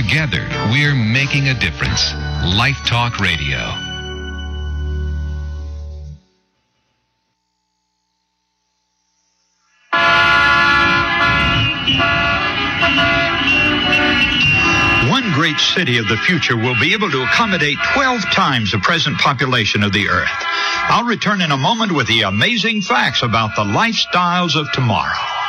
Together, we're making a difference. Life Talk Radio. One great city of the future will be able to accommodate 12 times the present population of the Earth. I'll return in a moment with the amazing facts about the lifestyles of tomorrow.